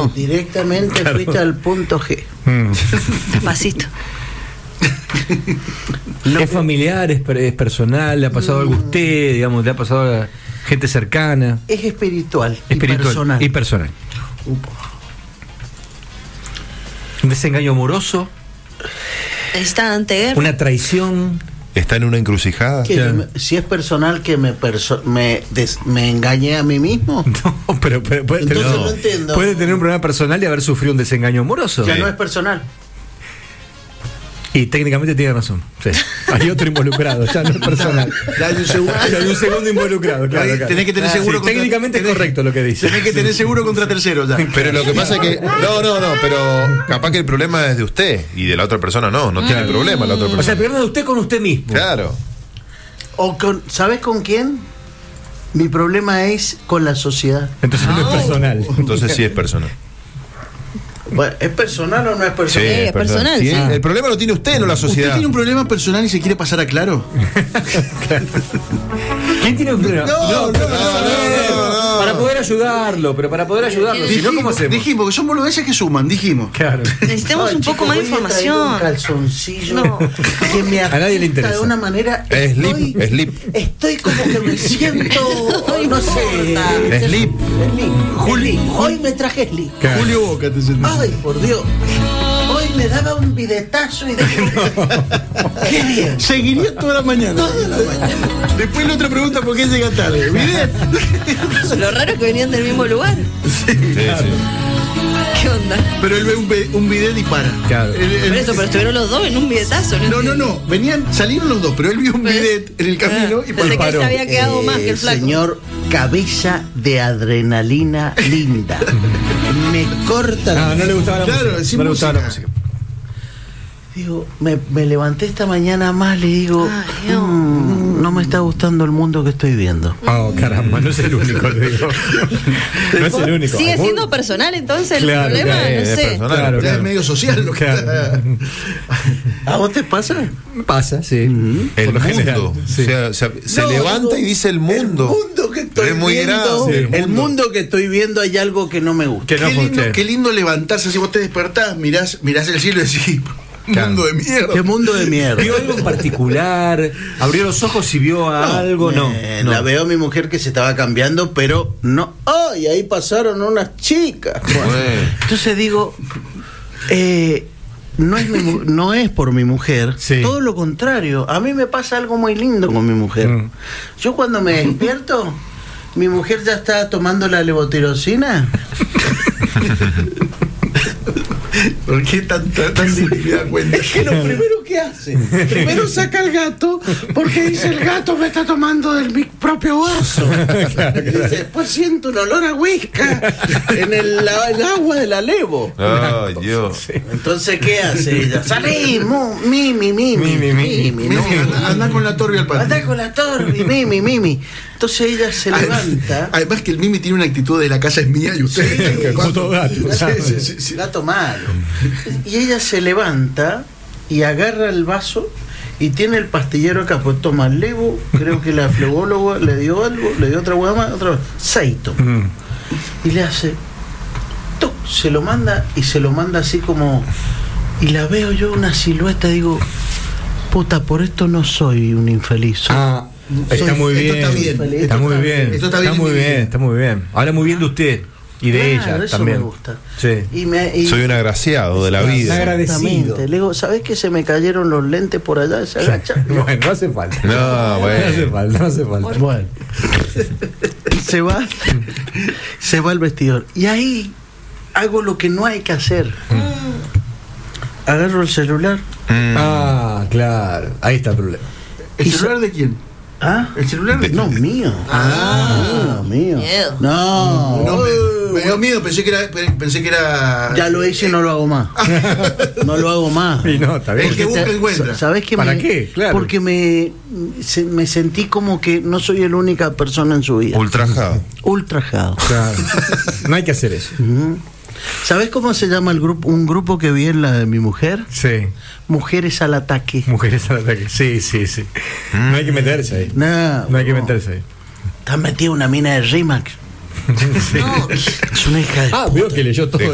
Directamente fuiste al punto G. Pasito. ¿Es familiar, es personal? ¿Le ha pasado algo a usted? Digamos, ¿le ha pasado a gente cercana? Es espiritual. Y personal. Y personal. ¿Un desengaño amoroso? ¿Está ante guerra? ¿Una traición? ¿Está en una encrucijada? Si es personal, que me engañé a mí mismo. No, pero puede tener, Entonces no entiendo. puede tener un problema personal y haber sufrido un desengaño amoroso. Ya no es personal. Y técnicamente tiene razón. Sí. Hay otro involucrado, ya no es personal. Ya hay un segundo. Ya hay un segundo involucrado, claro. Tenés que tener seguro Sí, técnicamente es correcto lo que dice. Tenés que tener seguro contra terceros ya. Pero lo que pasa es que... No, pero capaz que el problema es de usted y de la otra persona no tiene problema la otra persona. O sea, el problema de usted con usted mismo. Claro. ¿Sabes con quién? Mi problema es con la sociedad. Entonces no es personal. Entonces sí es personal. Bueno, ¿es personal o no es personal? es personal, Sí, sí. el problema lo tiene usted, no la ¿Usted sociedad. tiene un problema personal y se quiere pasar a claro? ¿Quién tiene un problema? No. Para poder ayudarlo, pero para poder ayudarlo. Si no, ¿cómo hacemos? Dijimos que son boludeces que suman, dijimos. Claro. Necesitamos Ay, un poco chicos, más de hoy he traído información. Un calzoncillo No. que me A nadie le afecta interesa. de una manera. Slip. Estoy como que me siento. No sé. Slip. Slip. Hoy me traje slip. Claro. Julio Boca te sentás. Ay, por Dios. Hoy me daba un bidetazo y dije, qué bien. Seguiría toda la mañana. Después la otra pregunta, ¿por qué llega tarde? Miren. Lo raro es que venían del mismo lugar. ¿Qué onda? Pero él ve un bidet y para. Claro. Por eso, pero estuvieron los dos en un billetazo. No. Salieron los dos, pero él vio un bidet en el camino y Pensé que paró. él se había quedado más que el flaco. Señor, cabeza de adrenalina linda. Me corta. No le gustaba la Claro, música. sin No le gustaba la música. música. Digo, me levanté esta mañana más, le digo, Ay, Dios. no me está gustando el mundo que estoy viendo. Oh, caramba, no es el único, le digo. No es el único. ¿Sigue siendo personal entonces el Claro, problema? claro, No es sé. personal. Claro, Ya claro. es medio social lo que Claro. está. ¿A vos te pasa? Pasa, sí. El Por lo general, mundo. sí. O sea, se No, levanta y dice el mundo. El mundo que estoy Es muy viendo. grande, El mundo que estoy viendo hay algo que no me gusta. Que no, porque- Qué lindo levantarse, si vos te despertás, mirás el cielo y decís, mundo de mierda. Qué mundo de mierda. ¿Vio algo en particular? ¿Abrió los ojos y vio algo? No. La veo a mi mujer que se estaba cambiando, pero no. ¡Ay! Ahí pasaron unas chicas. Bueno, Bueno. entonces digo, no es por mi mujer, Sí. todo lo contrario. A mí me pasa algo muy lindo con mi mujer. Yo cuando me despierto, mi mujer ya está tomando la levotirosina. ¿Por qué tan dignidad cuenta? Es que lo primero que hace, primero saca el gato, porque dice el gato me está tomando del mi propio vaso. Y dice, después siento un olor a whisky en el agua de la levo. Ay, Dios. Entonces, ¿qué hace ella? Salí, mimi, ¿no? Anda con la torre al patio. Anda con la torre, mimi. Entonces ella se levanta. Además que el Mimi tiene una actitud de la casa es mía y usted. Como todo gato. Sí. Gato malo. Y ella se levanta y agarra el vaso y tiene el pastillero acá, pues toma el levo, creo que la flebóloga le dio algo, le dio otra hueá más, otra seito. Y le hace, ¡tuc! Se lo manda y se lo manda así como, y la veo yo una silueta, digo, puta, por esto no soy un infeliz. Ah, está muy bien. Esto está bien. Está muy bien. Esto está bien Está muy bien. Está muy bien. Habla muy bien de usted y de Claro, ella eso también. me gusta. Sí. Y Soy un agraciado de la vida. Agradecido. Exactamente. Le digo, ¿sabés que se me cayeron los lentes por allá? Se agacha. Bueno, no hace falta. No, No hace bueno. falta, no hace falta. Bueno. se va al vestidor. Y ahí hago lo que no hay que hacer. Agarro el celular. Ah, claro. Ahí está el problema. ¿El celular de quién? ¿Ah? ¿El celular de No, mío. Mío. Miedo. No. No, me dio miedo, pensé que era. Ya lo hice y no lo hago más. No lo hago más. Y no, está bien. El que busca encuentra. ¿Sabés qué? ¿Para qué? Claro. Porque me sentí como que no soy la única persona en su vida. Ultrajado. Ultrajado. Claro. No hay que hacer eso. ¿Sabés cómo se llama el grupo? Un grupo que vi en la de mi mujer. Sí. Mujeres al ataque. Mujeres al ataque. Sí. No hay que meterse ahí. No hay que meterse ahí. Está metida una mina de Rimax. No. Es una hija de Ah, veo que leyó todo.